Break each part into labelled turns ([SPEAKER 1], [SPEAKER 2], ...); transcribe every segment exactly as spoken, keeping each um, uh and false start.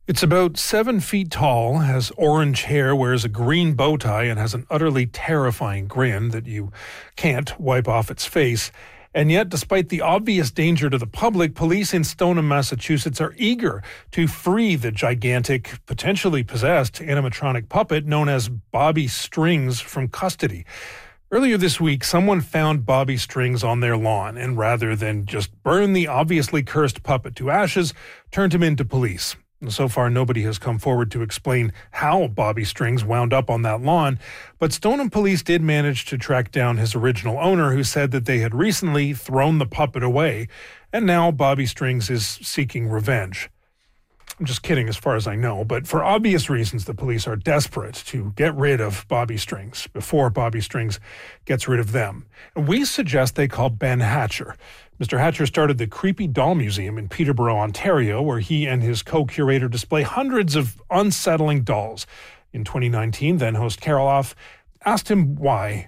[SPEAKER 1] It's about seven feet tall, has orange hair, wears a green bow tie, and has an utterly terrifying grin that you can't wipe off its face. And yet, despite the obvious danger to the public, police in Stoneham, Massachusetts are eager to free the gigantic, potentially possessed animatronic puppet known as Bobby Strings from custody. Earlier this week, someone found Bobby Strings on their lawn and rather than just burn the obviously cursed puppet to ashes, turned him into police. So far, nobody has come forward to explain how Bobby Strings wound up on that lawn, but Stoneham police did manage to track down his original owner, who said that they had recently thrown the puppet away, and now Bobby Strings is seeking revenge. I'm just kidding as far as I know, but for obvious reasons, the police are desperate to get rid of Bobby Strings before Bobby Strings gets rid of them. And we suggest they call Ben Hatcher. Mister Hatcher started the Creepy Doll Museum in Peterborough, Ontario, where he and his co-curator display hundreds of unsettling dolls. In twenty nineteen, then-host Carol Off asked him why.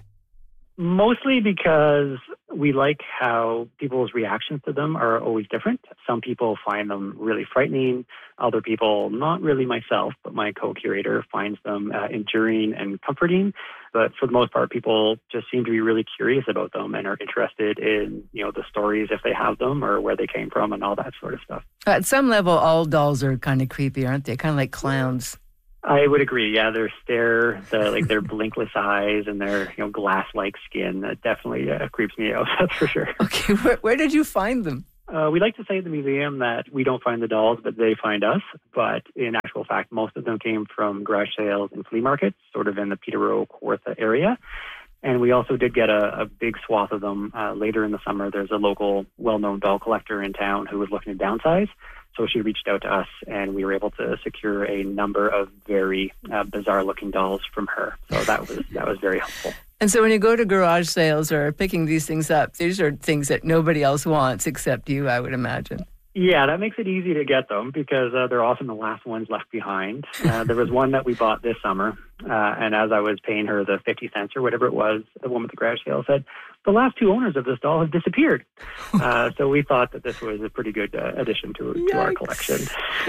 [SPEAKER 2] Mostly because we like how people's reactions to them are always different. Some people find them really frightening. Other people, not really myself, but my co-curator, finds them uh, enduring and comforting. But for the most part, people just seem to be really curious about them and are interested in, you know, the stories if they have them or where they came from and all that sort of stuff.
[SPEAKER 3] At some level, all dolls are kind of creepy, aren't they? Kind of like clowns.
[SPEAKER 2] I would agree. Yeah, their stare, the like their blinkless eyes, and their you know glass-like skin that definitely uh, creeps me out. That's for sure.
[SPEAKER 3] Okay, where, where did you find them?
[SPEAKER 2] Uh, we like to say at the museum that we don't find the dolls, but they find us. But in actual fact, most of them came from garage sales and flea markets, sort of in the Peterborough, Kawartha area. And we also did get a, a big swath of them uh, later in the summer. There's a local, well-known doll collector in town who was looking to downsize. So she reached out to us, and we were able to secure a number of very uh, bizarre-looking dolls from her. So that was that was very helpful.
[SPEAKER 3] And so when you go to garage sales or picking these things up, these are things that nobody else wants except you, I would imagine.
[SPEAKER 2] Yeah, that makes it easy to get them because uh, they're often the last ones left behind. Uh, there was one that we bought this summer, uh, and as I was paying her the fifty cents or whatever it was, the woman at the garage sale said, the last two owners of this doll have disappeared. Uh, so we thought that this was a pretty good uh, addition to, to our collection.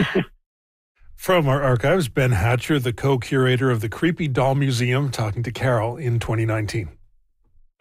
[SPEAKER 1] From our archives, Ben Hatcher, the co-curator of the Creepy Doll Museum, talking to Carol in twenty nineteen.